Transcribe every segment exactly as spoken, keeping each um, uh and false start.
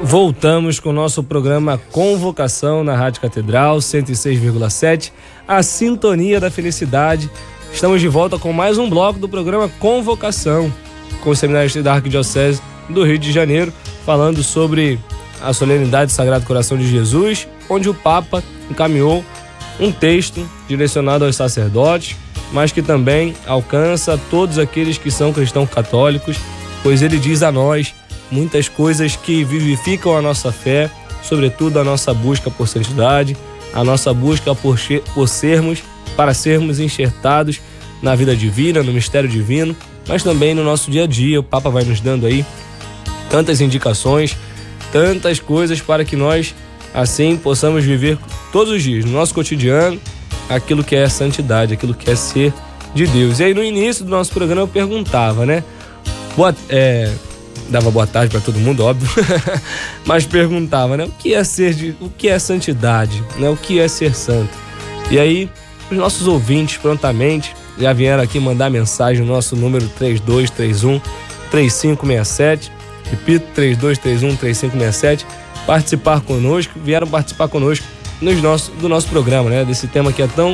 Voltamos com o nosso programa Convocação na Rádio Catedral cento e seis vírgula sete, a sintonia da felicidade. Estamos de volta com mais um bloco do programa Convocação, com o seminarista da Arquidiocese do Rio de Janeiro, falando sobre a solenidade do Sagrado Coração de Jesus, onde o Papa encaminhou um texto direcionado aos sacerdotes, mas que também alcança todos aqueles que são cristãos católicos, pois ele diz a nós muitas coisas que vivificam a nossa fé, sobretudo a nossa busca por santidade, a nossa busca por, por sermos, para sermos enxertados na vida divina, no mistério divino, mas também no nosso dia a dia. O Papa vai nos dando aí tantas indicações, tantas coisas para que nós, assim, possamos viver todos os dias, no nosso cotidiano, aquilo que é santidade, aquilo que é ser de Deus. E aí no início do nosso programa eu perguntava, né? Boa, é, dava boa tarde para todo mundo, óbvio, mas perguntava, né? O que é ser de, o que é santidade, né? O que é ser santo? E aí os nossos ouvintes prontamente já vieram aqui mandar mensagem no nosso número três dois três um, três cinco seis sete, repito, três dois três um, três cinco seis sete, participar conosco, vieram participar conosco nos nosso, do nosso programa, né? Desse tema que é tão,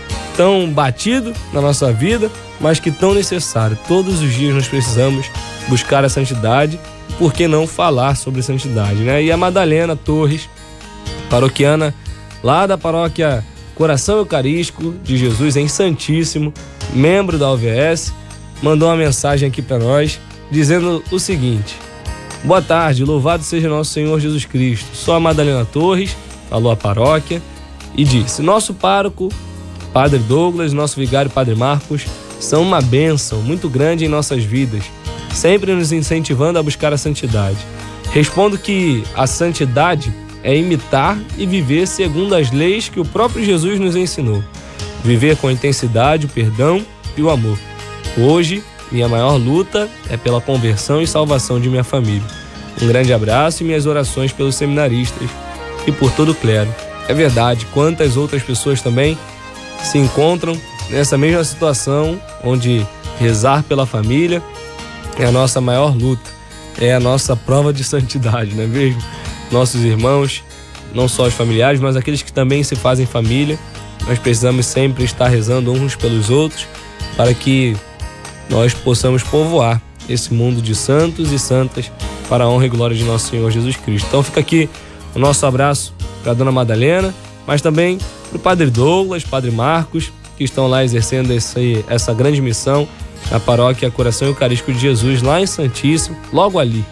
tão batido na nossa vida, mas que tão necessário. Todos os dias nós precisamos buscar a santidade, por que não falar sobre santidade, né? E a Madalena Torres, paroquiana lá da paróquia Coração Eucarístico de Jesus em Santíssimo, membro da U V S, mandou uma mensagem aqui para nós, dizendo o seguinte: boa tarde, louvado seja nosso Senhor Jesus Cristo. Sou a Madalena Torres, falou a paróquia, e disse: nosso pároco, Padre Douglas, nosso vigário, Padre Marcos, são uma bênção muito grande em nossas vidas, sempre nos incentivando a buscar a santidade. Respondo que a santidade é imitar e viver segundo as leis que o próprio Jesus nos ensinou. Viver com intensidade, o perdão e o amor. Hoje, minha maior luta é pela conversão e salvação de minha família. Um grande abraço e minhas orações pelos seminaristas e por todo o clero. É verdade, quantas outras pessoas também se encontram nessa mesma situação, onde rezar pela família é a nossa maior luta, é a nossa prova de santidade, não é mesmo? Nossos irmãos, não só os familiares, mas aqueles que também se fazem família, nós precisamos sempre estar rezando uns pelos outros para que nós possamos povoar esse mundo de santos e santas para a honra e glória de nosso Senhor Jesus Cristo. Então fica aqui o nosso abraço para a Dona Madalena, mas também para o Padre Douglas, Padre Marcos, que estão lá exercendo esse, essa grande missão na paróquia Coração Eucarístico de Jesus, lá em Santíssimo, logo ali,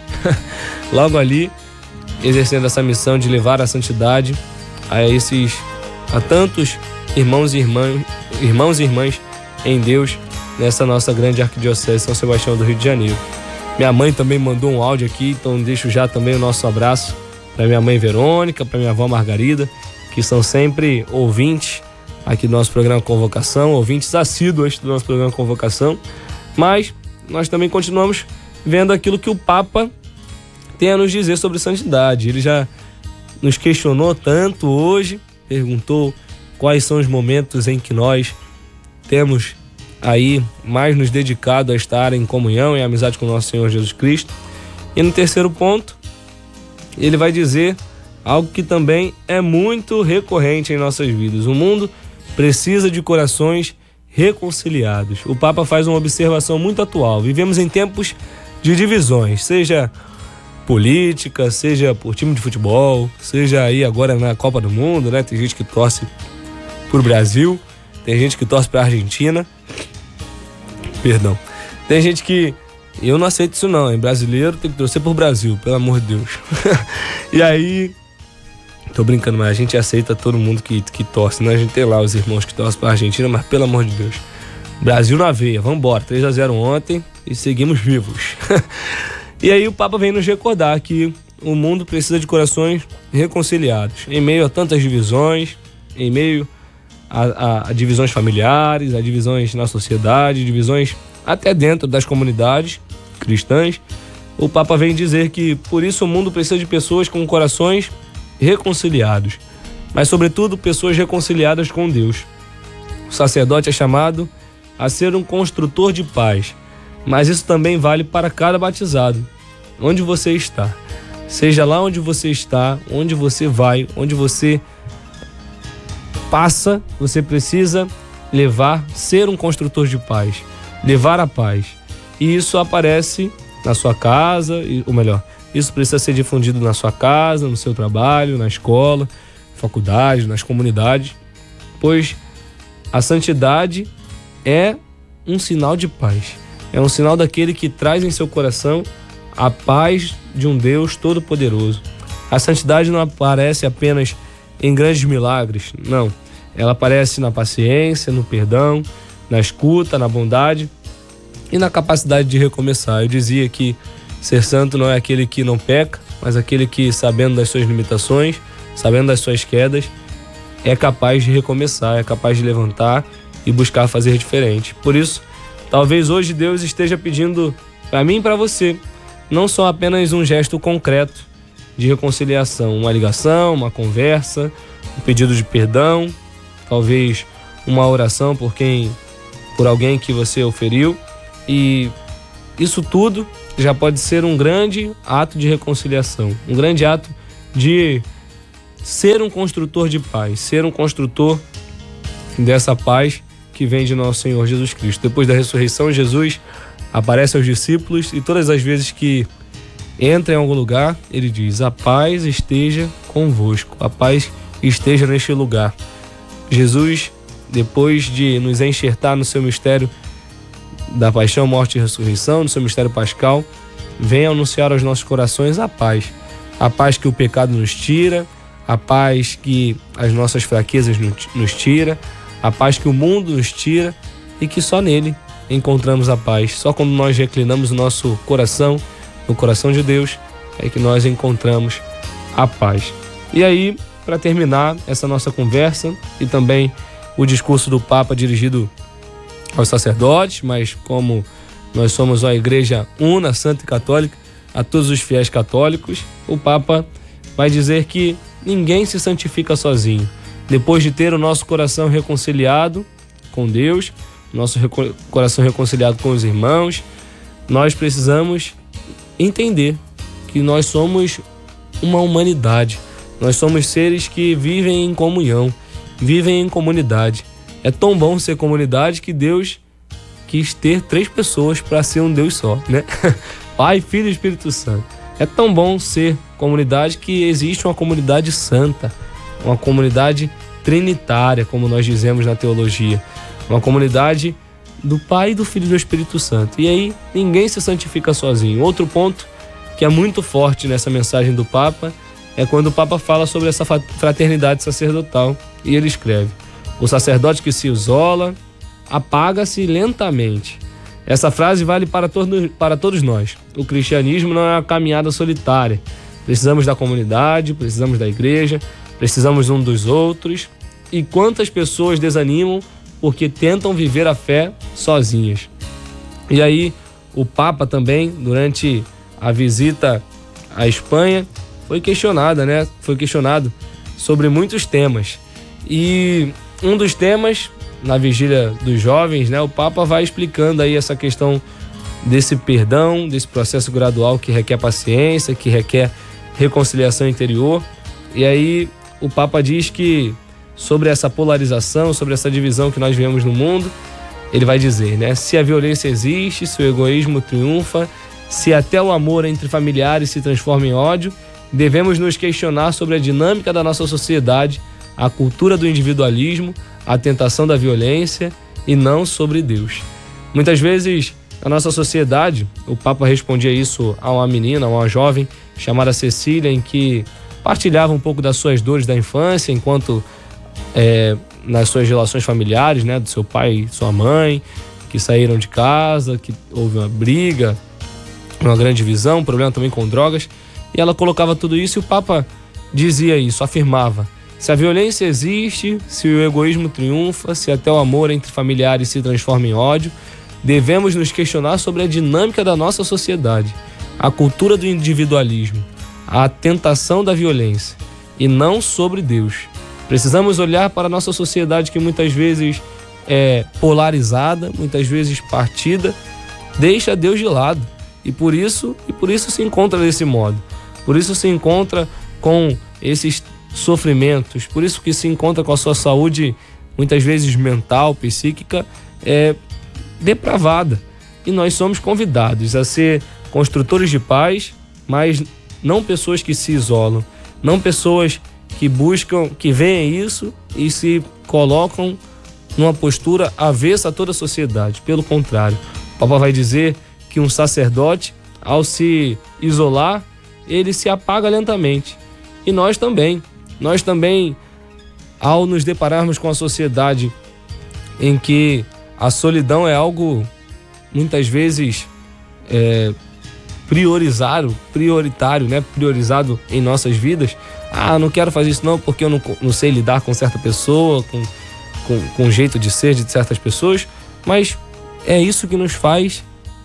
logo ali, exercendo essa missão de levar a santidade a esses, a tantos irmãos e irmãs, irmãos e irmãs em Deus, nessa nossa grande arquidiocese São Sebastião do Rio de Janeiro. Minha mãe também mandou um áudio aqui, então deixo já também o nosso abraço para minha mãe Verônica, para minha avó Margarida, que são sempre ouvintes aqui do nosso programa Convocação, ouvintes assíduos do nosso programa Convocação, mas nós também continuamos vendo aquilo que o Papa tem a nos dizer sobre santidade. Ele já nos questionou tanto hoje, perguntou quais são os momentos em que nós temos aí mais nos dedicado a estar em comunhão, em amizade com o nosso Senhor Jesus Cristo. E no terceiro ponto, ele vai dizer algo que também é muito recorrente em nossas vidas. O mundo precisa de corações reconciliados. O Papa faz uma observação muito atual. Vivemos em tempos de divisões, seja política, seja por time de futebol, seja aí agora na Copa do Mundo, né? Tem gente que torce pro Brasil, tem gente que torce pra Argentina. Perdão. Tem gente que... Eu não aceito isso não, hein? Brasileiro tem que torcer pro Brasil, pelo amor de Deus. E aí... Tô brincando, mas a gente aceita todo mundo que, que torce, né? A gente tem lá os irmãos que torcem pra Argentina, mas pelo amor de Deus. Brasil na veia, vambora. três a zero ontem e seguimos vivos. E aí o Papa vem nos recordar que o mundo precisa de corações reconciliados. Em meio a tantas divisões, em meio a, a, a divisões familiares, a divisões na sociedade, divisões até dentro das comunidades cristãs, o Papa vem dizer que por isso o mundo precisa de pessoas com corações reconciliados, mas sobretudo pessoas reconciliadas com Deus. O sacerdote é chamado a ser um construtor de paz, mas isso também vale para cada batizado. Onde você está? Seja lá onde você está, onde você vai, onde você passa, você precisa levar, ser um construtor de paz, levar a paz. E isso aparece na sua casa, ou melhor, isso precisa ser difundido na sua casa, no seu trabalho, na escola, faculdade, nas comunidades, pois a santidade é um sinal de paz. É um sinal daquele que traz em seu coração a paz de um Deus todo-poderoso. A santidade não aparece apenas em grandes milagres, não. Ela aparece na paciência, no perdão, na escuta, na bondade e na capacidade de recomeçar. Eu dizia que ser santo não é aquele que não peca, mas aquele que, sabendo das suas limitações, sabendo das suas quedas, é capaz de recomeçar, é capaz de levantar e buscar fazer diferente. Por isso, talvez hoje Deus esteja pedindo para mim e para você, não só apenas um gesto concreto de reconciliação, uma ligação, uma conversa, um pedido de perdão, talvez uma oração por quem, por alguém que você oferiu, e isso tudo já pode ser um grande ato de reconciliação, um grande ato de ser um construtor de paz, ser um construtor dessa paz que vem de nosso Senhor Jesus Cristo. Depois da ressurreição, Jesus aparece aos discípulos e todas as vezes que entra em algum lugar, ele diz: a paz esteja convosco, a paz esteja neste lugar. Jesus, depois de nos enxertar no seu mistério da paixão, morte e ressurreição, no seu mistério pascal, vem anunciar aos nossos corações a paz. A paz que o pecado nos tira, a paz que as nossas fraquezas nos tira, a paz que o mundo nos tira e que só nele encontramos a paz. Só quando nós reclinamos o nosso coração no coração de Deus é que nós encontramos a paz. E aí, para terminar essa nossa conversa e também o discurso do Papa dirigido aos sacerdotes, mas como nós somos uma igreja una, santa e católica, a todos os fiéis católicos, o Papa vai dizer que ninguém se santifica sozinho. Depois de ter o nosso coração reconciliado com Deus, nosso reco- coração reconciliado com os irmãos, nós precisamos entender que nós somos uma humanidade. Nós somos seres que vivem em comunhão, vivem em comunidade. É tão bom ser comunidade que Deus quis ter três pessoas para ser um Deus só, né? Pai, Filho e Espírito Santo. É tão bom ser comunidade que existe uma comunidade santa, uma comunidade trinitária, como nós dizemos na teologia. Uma comunidade do Pai, do Filho e do Espírito Santo. E aí, ninguém se santifica sozinho. Outro ponto que é muito forte nessa mensagem do Papa é quando o Papa fala sobre essa fraternidade sacerdotal. E ele escreve: o sacerdote que se isola apaga-se lentamente. Essa frase vale para, todo, para todos nós. O cristianismo não é uma caminhada solitária. Precisamos da comunidade, precisamos da igreja, precisamos um dos outros. E quantas pessoas desanimam porque tentam viver a fé sozinhas. E aí, o Papa também, durante a visita à Espanha, foi questionada, né? Foi questionado sobre muitos temas. E um dos temas, na vigília dos jovens, né, o Papa vai explicando aí essa questão desse perdão, desse processo gradual que requer paciência, que requer reconciliação interior. E aí o Papa diz que sobre essa polarização, sobre essa divisão que nós vivemos no mundo, ele vai dizer, né, se a violência existe, se o egoísmo triunfa, se até o amor entre familiares se transforma em ódio, devemos nos questionar sobre a dinâmica da nossa sociedade, a cultura do individualismo, a tentação da violência e não sobre Deus. Muitas vezes, na nossa sociedade, o Papa respondia isso a uma menina, a uma jovem chamada Cecília, em que partilhava um pouco das suas dores da infância, enquanto é, nas suas relações familiares, né, do seu pai e sua mãe, que saíram de casa, que houve uma briga, uma grande divisão, um problema também com drogas, e ela colocava tudo isso e o Papa dizia isso, afirmava: se a violência existe, se o egoísmo triunfa, se até o amor entre familiares se transforma em ódio, devemos nos questionar sobre a dinâmica da nossa sociedade, a cultura do individualismo, a tentação da violência, e não sobre Deus. Precisamos olhar para a nossa sociedade que muitas vezes é polarizada, muitas vezes partida, deixa Deus de lado, e por isso, e por isso se encontra desse modo. por isso se encontra com esses sofrimentos, por isso que se encontra com a sua saúde muitas vezes mental, psíquica, é, depravada. E nós somos convidados a ser construtores de paz, mas não pessoas que se isolam, não pessoas que buscam, que veem isso e se colocam numa postura avessa a toda a sociedade. Pelo contrário, o Papa vai dizer que um sacerdote, ao se isolar, ele se apaga lentamente. E nós também, nós também, ao nos depararmos com a sociedade em que a solidão é algo muitas vezes é, priorizado, prioritário, né? priorizado em nossas vidas. Ah, não quero fazer isso não porque eu não, não sei lidar com certa pessoa, com, com, com o jeito de ser de certas pessoas, mas é isso que nos faz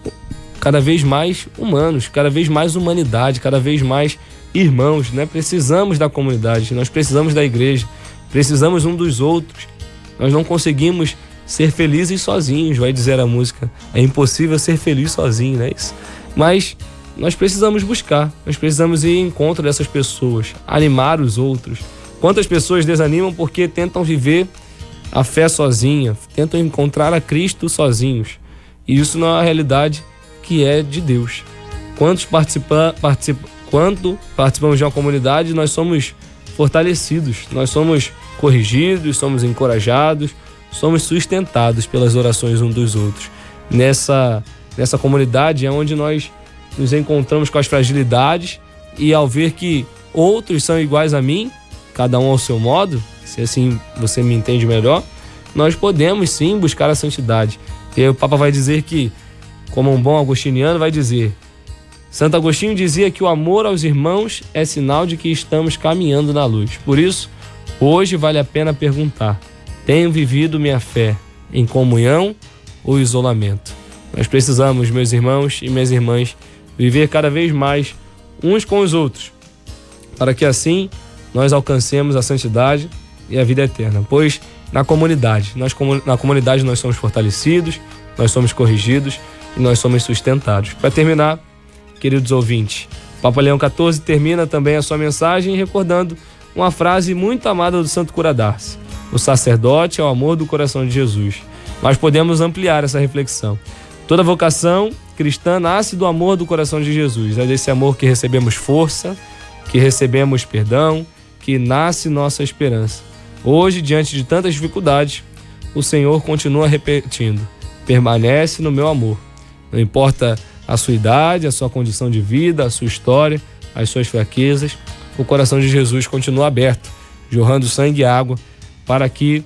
cada vez mais humanos, cada vez mais humanidade, cada vez mais irmãos, né? Precisamos da comunidade, nós precisamos da igreja, precisamos um dos outros. Nós não conseguimos ser felizes sozinhos, vai dizer a música. É impossível ser feliz sozinho, não é isso? Mas nós precisamos buscar, nós precisamos ir em encontro dessas pessoas, animar os outros. Quantas pessoas desanimam porque tentam viver a fé sozinha, tentam encontrar a Cristo sozinhos. E isso não é a realidade que é de Deus. Quantos participa, participa, quando participamos de uma comunidade, nós somos fortalecidos, nós somos corrigidos, somos encorajados, somos sustentados pelas orações uns dos outros. Nessa, nessa comunidade é onde nós nos encontramos com as fragilidades e ao ver que outros são iguais a mim, cada um ao seu modo, se assim você me entende melhor, nós podemos sim buscar a santidade. E aí o Papa vai dizer que, como um bom agostiniano, vai dizer: Santo Agostinho dizia que o amor aos irmãos é sinal de que estamos caminhando na luz. Por isso, hoje vale a pena perguntar: tenho vivido minha fé em comunhão ou isolamento? Nós precisamos, meus irmãos e minhas irmãs, viver cada vez mais uns com os outros, para que assim nós alcancemos a santidade e a vida eterna. Pois na comunidade, nós, na comunidade nós somos fortalecidos, nós somos corrigidos e nós somos sustentados. Para terminar, queridos ouvintes, o Papa Leão quatorze termina também a sua mensagem recordando uma frase muito amada do Santo Cura d'Ars: o sacerdote é o amor do coração de Jesus. Mas podemos ampliar essa reflexão. Toda vocação cristã nasce do amor do coração de Jesus. É desse amor que recebemos força, que recebemos perdão, que nasce nossa esperança. Hoje, diante de tantas dificuldades, o Senhor continua repetindo: permanece no meu amor. Não importa a sua idade, a sua condição de vida, a sua história, as suas fraquezas, o coração de Jesus continua aberto, jorrando sangue e água, para que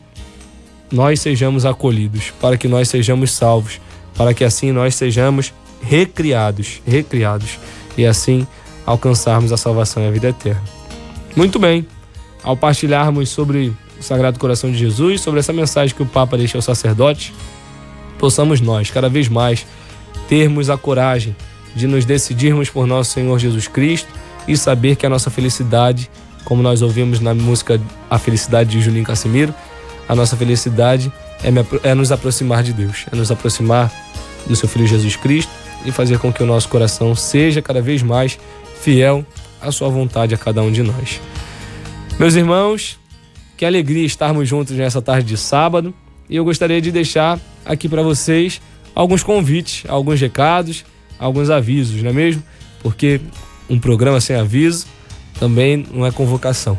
nós sejamos acolhidos, para que nós sejamos salvos, para que assim nós sejamos recriados, recriados, e assim alcançarmos a salvação e a vida eterna. Muito bem, ao partilharmos sobre o Sagrado Coração de Jesus, sobre essa mensagem que o Papa deixa ao sacerdote, possamos nós, cada vez mais, termos a coragem de nos decidirmos por nosso Senhor Jesus Cristo e saber que a nossa felicidade, como nós ouvimos na música A Felicidade de Juninho Cassimiro, a nossa felicidade é, é nos aproximar de Deus, é nos aproximar do seu Filho Jesus Cristo e fazer com que o nosso coração seja cada vez mais fiel à sua vontade a cada um de nós. Meus irmãos, que alegria estarmos juntos nessa tarde de sábado, e eu gostaria de deixar aqui para vocês alguns convites, alguns recados, alguns avisos, não é mesmo? Porque um programa sem aviso também não é convocação.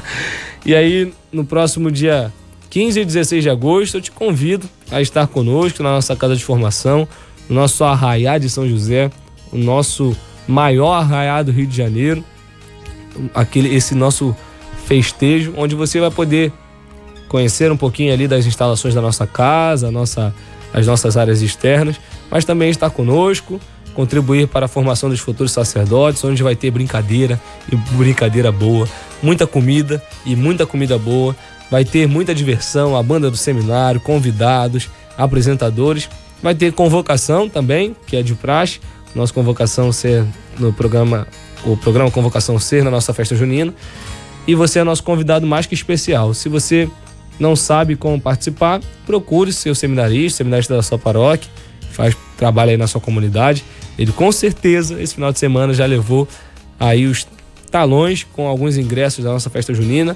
E aí, no próximo dia quinze e dezesseis de agosto, eu te convido a estar conosco na nossa casa de formação, no nosso Arraiá de São José, o nosso maior arraiá do Rio de Janeiro, aquele, esse nosso festejo, onde você vai poder conhecer um pouquinho ali das instalações da nossa casa, a nossa, as nossas áreas externas, mas também estar conosco, contribuir para a formação dos futuros sacerdotes, onde vai ter brincadeira e brincadeira boa, muita comida e muita comida boa, vai ter muita diversão, a banda do seminário, convidados, apresentadores, vai ter convocação também, que é de praxe, nossa convocação ser no programa, o programa Convocação Ser na nossa festa junina, e você é nosso convidado mais que especial. Se você não sabe como participar, procure seu seminarista, seminarista da sua paróquia, faz trabalho aí na sua comunidade. Ele com certeza esse final de semana já levou aí os talões com alguns ingressos da nossa festa junina,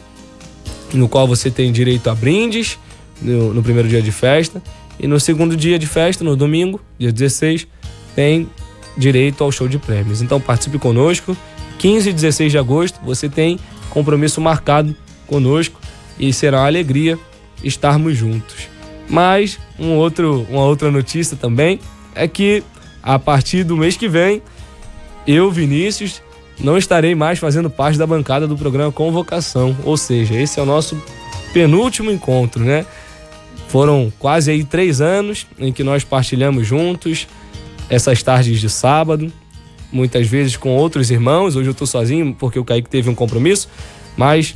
no qual você tem direito a brindes no, no primeiro dia de festa, e no segundo dia de festa, no domingo, dia dezesseis, tem direito ao show de prêmios. Então participe conosco. quinze e dezesseis de agosto você tem compromisso marcado conosco e será uma alegria estarmos juntos. Mas um outro, uma outra notícia também é que a partir do mês que vem, eu, Vinícius, não estarei mais fazendo parte da bancada do programa Convocação. Ou seja, esse é o nosso penúltimo encontro, né? Foram quase aí três anos em que nós partilhamos juntos essas tardes de sábado, muitas vezes com outros irmãos. Hoje eu estou sozinho porque o Kaique teve um compromisso, mas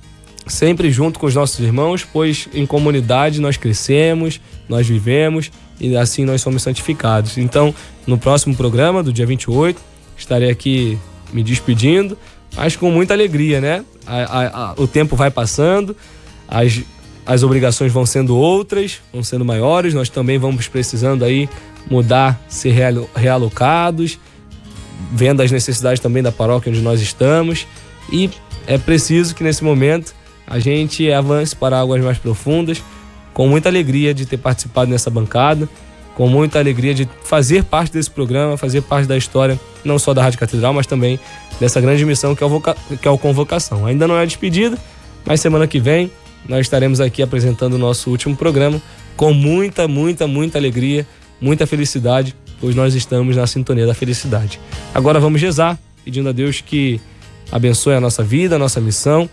sempre junto com os nossos irmãos, pois em comunidade nós crescemos, nós vivemos e assim nós somos santificados. Então, no próximo programa, do dia vinte e oito, estarei aqui me despedindo, mas com muita alegria, né? A, a, a, o tempo vai passando, as, as obrigações vão sendo outras, vão sendo maiores, nós também vamos precisando aí mudar, ser real, realocados, vendo as necessidades também da paróquia onde nós estamos, e é preciso que nesse momento a gente avance para águas mais profundas, com muita alegria de ter participado nessa bancada, com muita alegria de fazer parte desse programa, fazer parte da história, não só da Rádio Catedral, mas também dessa grande missão que é o, Voca... que é o Convocação. Ainda não é despedida, mas semana que vem nós estaremos aqui apresentando o nosso último programa com muita, muita, muita alegria, muita felicidade, pois nós estamos na sintonia da felicidade. Agora vamos rezar, pedindo a Deus que abençoe a nossa vida, a nossa missão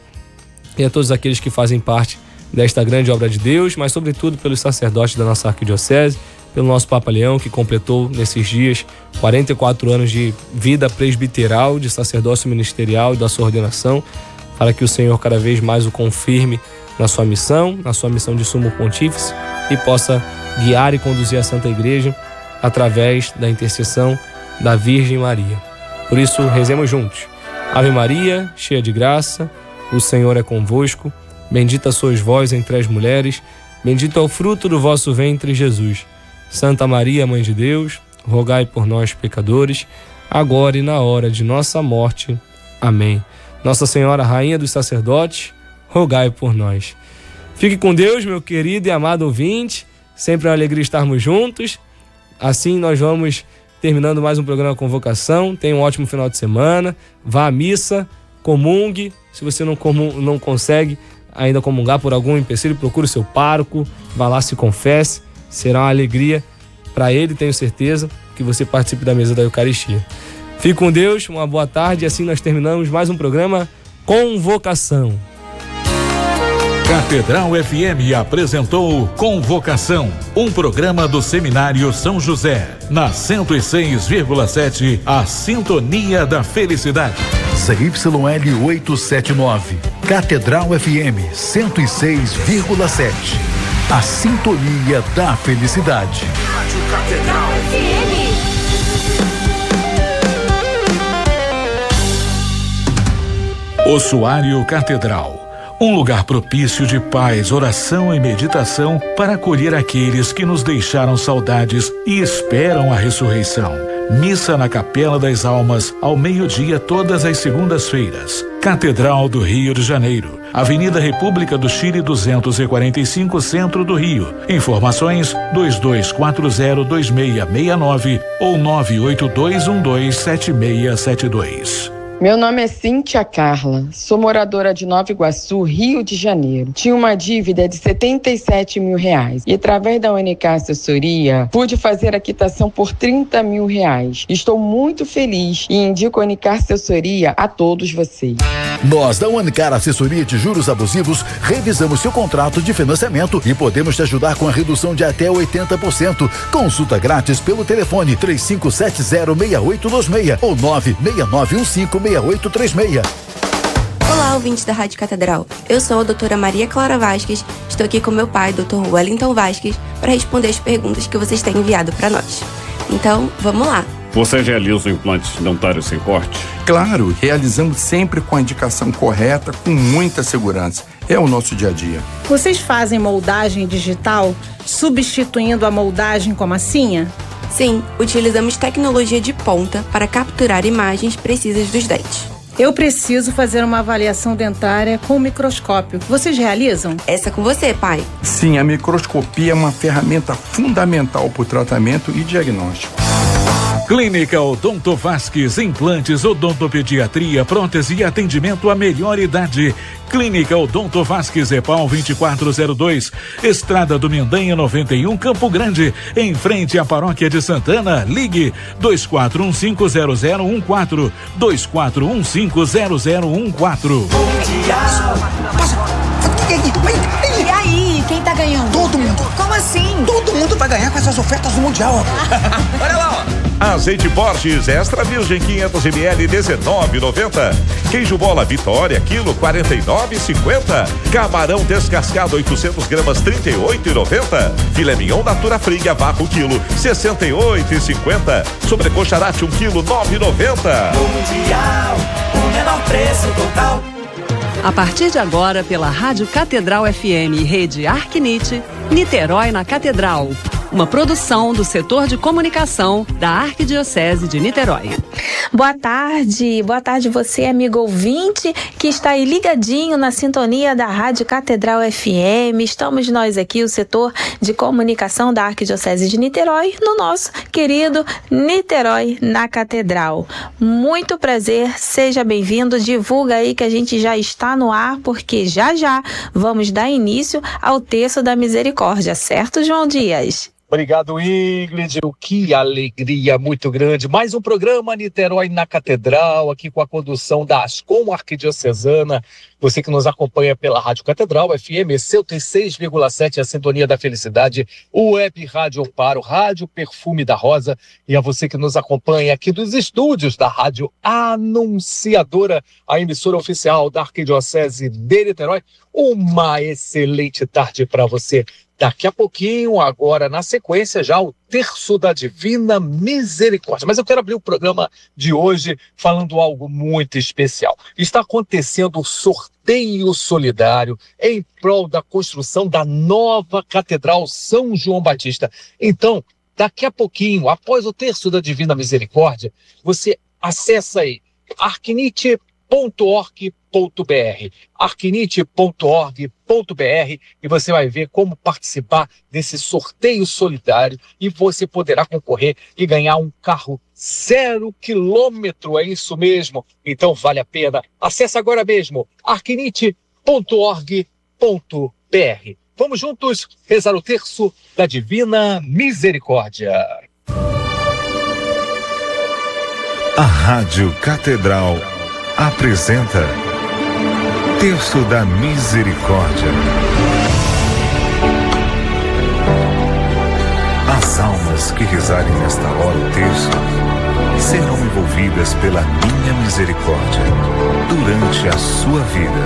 e a todos aqueles que fazem parte desta grande obra de Deus, mas sobretudo pelos sacerdotes da nossa arquidiocese, pelo nosso Papa Leão, que completou nesses dias quarenta e quatro anos de vida presbiteral, de sacerdócio ministerial e da sua ordenação, para que o Senhor cada vez mais o confirme na sua missão, na sua missão de sumo pontífice, e possa guiar e conduzir a Santa Igreja através da intercessão da Virgem Maria. Por isso, rezemos juntos. Ave Maria, cheia de graça, o Senhor é convosco, bendita sois vós entre as mulheres, bendito é o fruto do vosso ventre, Jesus. Santa Maria, Mãe de Deus, rogai por nós, pecadores, agora e na hora de nossa morte. Amém. Nossa Senhora, Rainha dos Sacerdotes, rogai por nós. Fique com Deus, meu querido e amado ouvinte. Sempre é uma alegria estarmos juntos. Assim nós vamos terminando mais um programa Convocação. Tenha um ótimo final de semana. Vá à missa, comungue. Se você não, comun- não consegue ainda comungar por algum empecilho, procure o seu pároco, vá lá, se confesse. Será uma alegria para ele, tenho certeza, que você participe da mesa da Eucaristia. Fique com Deus, uma boa tarde, e assim nós terminamos mais um programa Convocação. Catedral F M apresentou Convocação, um programa do Seminário São José, na cento e seis vírgula sete, a sintonia da felicidade. C Y L oitocentos e setenta e nove, Catedral F M cento e seis vírgula sete, a sintonia da felicidade. Rádio Catedral F M. Ossuário Catedral, um lugar propício de paz, oração e meditação para acolher aqueles que nos deixaram saudades e esperam a ressurreição. Missa na Capela das Almas, ao meio-dia, todas as segundas-feiras. Catedral do Rio de Janeiro, Avenida República do Chile duzentos e quarenta e cinco, Centro do Rio. Informações dois dois quatro zero dois seis seis nove ou nove oito dois um dois sete seis sete dois. Meu nome é Cíntia Carla, sou moradora de Nova Iguaçu, Rio de Janeiro. Tinha uma dívida de setenta e sete mil reais e através da U N K Assessoria pude fazer a quitação por trinta mil reais. Estou muito feliz e indico a U N K Assessoria a todos vocês. Nós da U N K Assessoria de Juros Abusivos revisamos seu contrato de financiamento e podemos te ajudar com a redução de até oitenta por cento. Consulta grátis pelo telefone três cinco sete zero seis oito dois seis ou nove seis nove um cinco seis oito três seis. Olá, ouvintes da Rádio Catedral. Eu sou a doutora Maria Clara Vasques. Estou aqui com meu pai, doutor Wellington Vasques, para responder as perguntas que vocês têm enviado para nós. Então, vamos lá. Você realiza implantes dentários sem corte? Claro, realizamos sempre com a indicação correta, com muita segurança. É o nosso dia a dia. Vocês fazem moldagem digital, substituindo a moldagem com massinha? Sim, utilizamos tecnologia de ponta para capturar imagens precisas dos dentes. Eu preciso fazer uma avaliação dentária com microscópio. Vocês realizam? Essa é com você, pai. Sim, a microscopia é uma ferramenta fundamental para o tratamento e diagnóstico. Clínica Odonto Vasques, implantes, odontopediatria, prótese e atendimento à melhor idade. Clínica Odonto Vasques, EPAL vinte e quatro zero dois, Estrada do Mendanha noventa e um, Campo Grande, em frente à Paróquia de Santana. Ligue dois quatro um cinco zero zero um quatro, dois quatro um cinco zero zero um quatro. E aí, quem tá ganhando? Todo mundo. Como assim? Todo mundo vai ganhar com essas ofertas do Mundial. Olha lá, ó. Azeite Borges Extra Virgem quinhentos mililitros dezenove e noventa. Queijo Bola Vitória quilo quarenta e nove e cinquenta. Camarão descascado oitocentos gramas trinta e oito e noventa. Filé mignon Natura Fria Barro quilo sessenta e oito e cinquenta. Sobrecoxa Arate um quilo nove e noventa. Mundial, o menor preço total. A partir de agora, pela Rádio Catedral F M e Rede Arquinite, Niterói na Catedral. Uma produção do setor de comunicação da Arquidiocese de Niterói. Boa tarde, boa tarde você, amigo ouvinte, que está aí ligadinho na sintonia da Rádio Catedral F M. Estamos nós aqui, o setor de comunicação da Arquidiocese de Niterói, no nosso querido Niterói na Catedral. Muito prazer, seja bem-vindo, divulga aí que a gente já está no ar, porque já já vamos dar início ao Terço da Misericórdia, certo, João Dias? Obrigado, Ingrid. Que alegria muito grande. Mais um programa Niterói na Catedral, aqui com a condução da Ascom Arquidiocesana. Você que nos acompanha pela Rádio Catedral F M cento e seis vírgula sete, a Sintonia da Felicidade, o Web Rádio Amparo, Rádio Perfume da Rosa, e a você que nos acompanha aqui dos estúdios da Rádio Anunciadora, a emissora oficial da Arquidiocese de Niterói. Uma excelente tarde para você. Daqui a pouquinho, agora na sequência, já o Terço da Divina Misericórdia. Mas eu quero abrir o programa de hoje falando algo muito especial. Está acontecendo o sorteio solidário em prol da construção da nova Catedral São João Batista. Então, daqui a pouquinho, após o Terço da Divina Misericórdia, você acessa aí arquinite ponto org ponto br, arquinite ponto org ponto br, e você vai ver como participar desse sorteio solidário e você poderá concorrer e ganhar um carro zero quilômetro, é isso mesmo? Então vale a pena. Acesse agora mesmo arquinite ponto org ponto br. Vamos juntos rezar o Terço da Divina Misericórdia. A Rádio Catedral apresenta Terço da Misericórdia. As almas que rezarem nesta hora o terço serão envolvidas pela minha misericórdia durante a sua vida.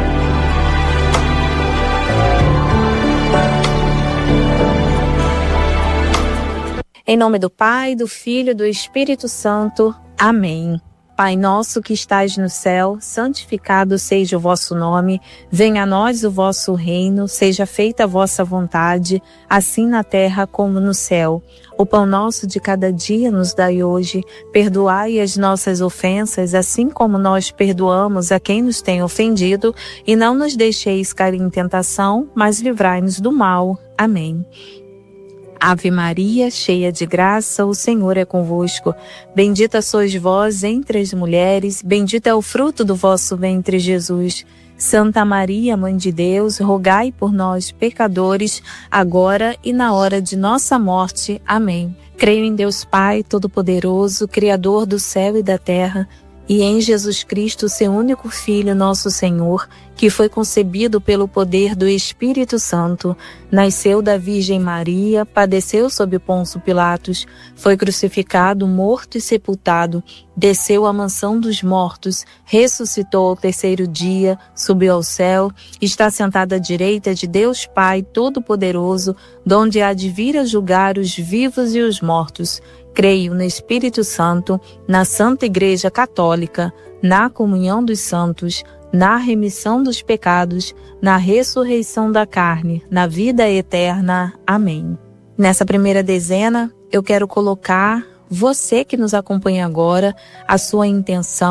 Em nome do Pai, do Filho e do Espírito Santo. Amém. Pai nosso que estais no céu, santificado seja o vosso nome, venha a nós o vosso reino, seja feita a vossa vontade, assim na terra como no céu. O pão nosso de cada dia nos dai hoje, perdoai as nossas ofensas, assim como nós perdoamos a quem nos tem ofendido, e não nos deixeis cair em tentação, mas livrai-nos do mal. Amém. Ave Maria, cheia de graça, o Senhor é convosco. Bendita sois vós entre as mulheres, bendito é o fruto do vosso ventre, Jesus. Santa Maria, Mãe de Deus, rogai por nós, pecadores, agora e na hora de nossa morte. Amém. Creio em Deus Pai, Todo-Poderoso, Criador do céu e da terra, e em Jesus Cristo, seu único Filho, nosso Senhor, que foi concebido pelo poder do Espírito Santo, nasceu da Virgem Maria, padeceu sob Pôncio Pilatos, foi crucificado, morto e sepultado, desceu à mansão dos mortos, ressuscitou ao terceiro dia, subiu ao céu, está sentado à direita de Deus Pai Todo-Poderoso, donde há de vir a julgar os vivos e os mortos. Creio no Espírito Santo, na Santa Igreja Católica, na comunhão dos santos, na remissão dos pecados, na ressurreição da carne, na vida eterna. Amém. Nessa primeira dezena, eu quero colocar você que nos acompanha agora, a sua intenção,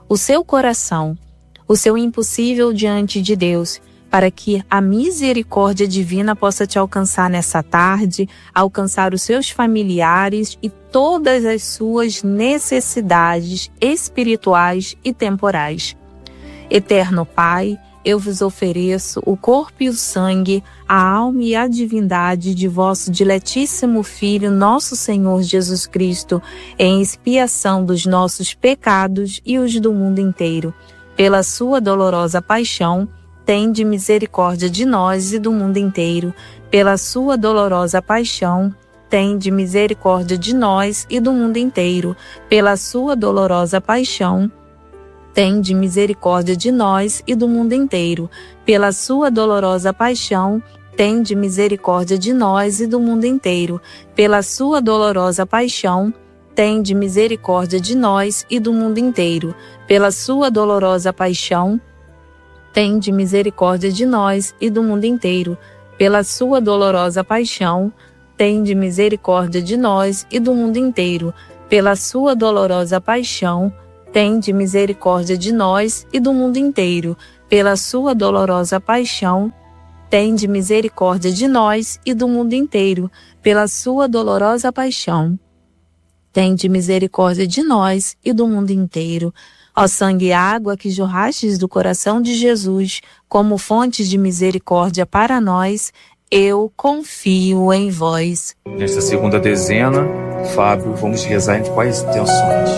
o seu coração, o seu impossível diante de Deus, para que a misericórdia divina possa te alcançar nessa tarde, alcançar os seus familiares e todas as suas necessidades espirituais e temporais. Eterno Pai, eu vos ofereço o corpo e o sangue, a alma e a divindade de vosso diletíssimo Filho, nosso Senhor Jesus Cristo, em expiação dos nossos pecados e os do mundo inteiro. Pela sua dolorosa paixão, tende misericórdia de nós e do mundo inteiro. Pela sua dolorosa paixão, tende misericórdia de nós e do mundo inteiro. Pela sua dolorosa paixão, tende misericórdia de nós e do mundo inteiro. Pela sua dolorosa paixão, tende misericórdia de nós e do mundo inteiro. Pela sua dolorosa paixão, tende misericórdia de nós e do mundo inteiro. Pela sua dolorosa paixão, tende misericórdia de nós e do mundo inteiro. Pela sua dolorosa paixão, tende misericórdia de nós e do mundo inteiro. Pela sua dolorosa paixão, tende misericórdia de nós e do mundo inteiro. Pela sua dolorosa paixão, tende misericórdia de nós e do mundo inteiro. Pela sua dolorosa paixão, tende misericórdia de nós e do mundo inteiro. Ó sangue e água que jorrastes do coração de Jesus como fonte de misericórdia para nós, eu confio em vós. Nesta segunda dezena, Fábio, vamos rezar em quais intenções?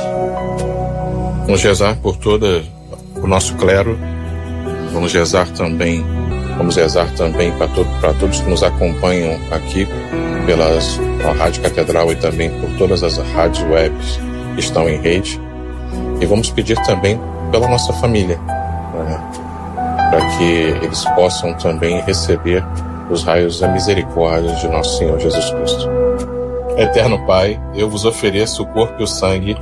Vamos rezar por todo o nosso clero, vamos rezar também, vamos rezar também para todo, para todos que nos acompanham aqui pelas a Rádio Catedral e também por todas as rádios webs que estão em rede. E vamos pedir também pela nossa família, né, para que eles possam também receber os raios da misericórdia de nosso Senhor Jesus Cristo. Eterno Pai, eu vos ofereço o corpo e o sangue,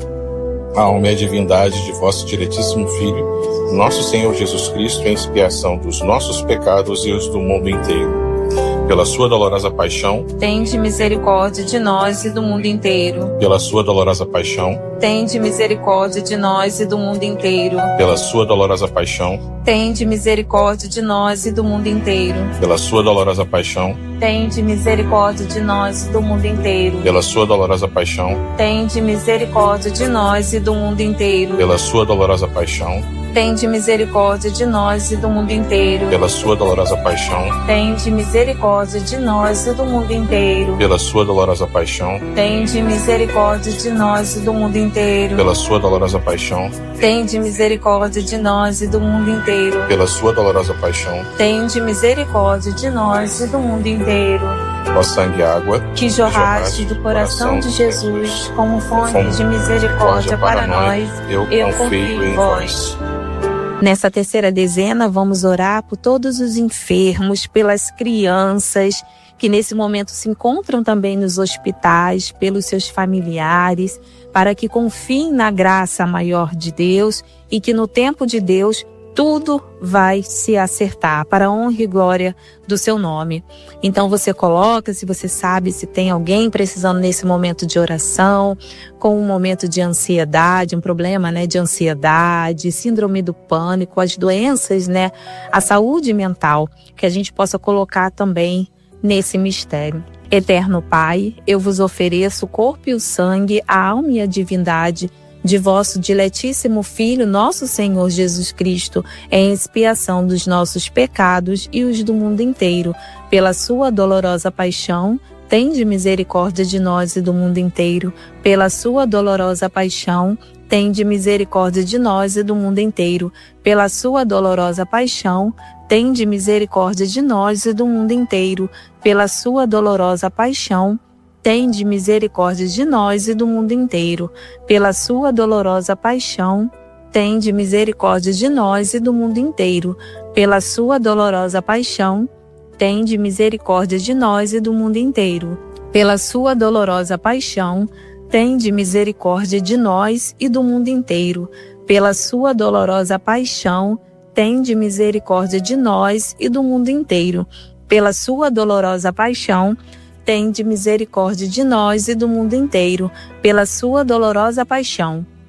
a alma e a divindade de vosso diletíssimo Filho, nosso Senhor Jesus Cristo, em expiação dos nossos pecados e os do mundo inteiro. Pela sua dolorosa paixão, tende misericórdia de nós e do mundo inteiro. Pela sua dolorosa paixão, tende misericórdia de nós e do mundo inteiro. Pela sua dolorosa paixão, tende misericórdia de nós e do mundo inteiro. Pela sua dolorosa paixão, tende misericórdia de nós e do mundo inteiro. Pela sua dolorosa paixão, tende misericórdia de nós e do mundo inteiro. Pela sua dolorosa paixão, tende misericórdia de nós e do mundo inteiro. Pela sua dolorosa paixão, tende misericórdia de nós e do mundo inteiro. Pela sua dolorosa paixão, tende misericórdia de nós e do mundo inteiro. Pela sua dolorosa paixão, tende misericórdia de nós e do mundo inteiro. Pela sua dolorosa paixão, tende misericórdia de nós e do mundo inteiro. Ó sangue e água que jorraste do coração de Jesus como fonte de misericórdia para nós, eu confio em vós. Nessa terceira dezena, vamos orar por todos os enfermos, pelas crianças que nesse momento se encontram também nos hospitais, pelos seus familiares, para que confiem na graça maior de Deus e que no tempo de Deus tudo vai se acertar para a honra e glória do seu nome. Então você coloca, se você sabe, se tem alguém precisando nesse momento de oração, com um momento de ansiedade, um problema, né, de ansiedade, síndrome do pânico, as doenças, né, a saúde mental, que a gente possa colocar também nesse mistério. Eterno Pai, eu vos ofereço o corpo e o sangue, a alma e a divindade de vosso diletíssimo Filho, nosso Senhor Jesus Cristo, em expiação dos nossos pecados e os do mundo inteiro. Pela sua dolorosa paixão, tende misericórdia de nós e do mundo inteiro. Pela sua dolorosa paixão, tende misericórdia de nós e do mundo inteiro. Pela sua dolorosa paixão, tende misericórdia de nós e do mundo inteiro. Pela sua dolorosa paixão, tende misericórdia de nós e do mundo inteiro. Pela sua dolorosa paixão, tende misericórdia de nós e do mundo inteiro. Pela sua dolorosa paixão, tende misericórdia de nós e do mundo inteiro. Pela sua dolorosa paixão, tende misericórdia de nós e do mundo inteiro. Pela sua dolorosa paixão, tende misericórdia de nós e do mundo inteiro. Pela sua dolorosa paixão, tende misericórdia de nós e do mundo inteiro. Pela sua dolorosa paixão,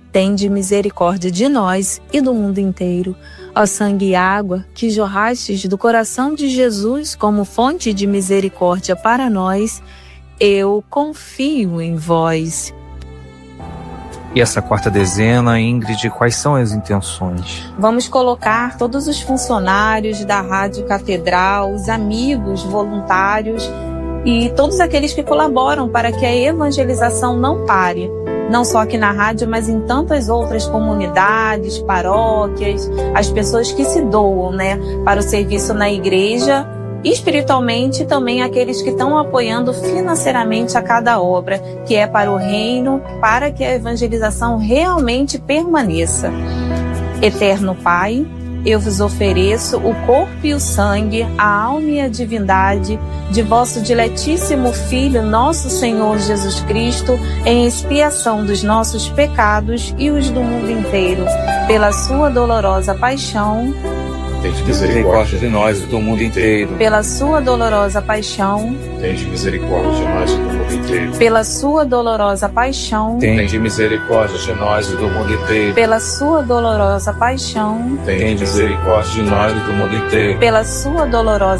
tende misericórdia de nós e do mundo inteiro. Ó sangue e água que jorrastes do coração de Jesus como fonte de misericórdia para nós, eu confio em vós. E essa quarta dezena, Ingrid, quais são as intenções? Vamos colocar todos os funcionários da Rádio Catedral, os amigos, voluntários e todos aqueles que colaboram para que a evangelização não pare. Não só aqui na rádio, mas em tantas outras comunidades, paróquias, as pessoas que se doam, né, para o serviço na igreja. E espiritualmente também aqueles que estão apoiando financeiramente a cada obra, que é para o reino, para que a evangelização realmente permaneça. Eterno Pai, eu vos ofereço o corpo e o sangue, a alma e a divindade de vosso diletíssimo Filho, nosso Senhor Jesus Cristo, em expiação dos nossos pecados e os do mundo inteiro, pela sua dolorosa paixão. Tende misericórdia de nós e do mundo inteiro. Pela sua dolorosa paixão. Tende misericórdia de nós e do mundo inteiro. Pela sua dolorosa paixão. Tende misericórdia de nós e do mundo inteiro. Pela sua dolorosa paixão. Tende misericórdia de nós e do mundo inteiro. Pela sua dolorosa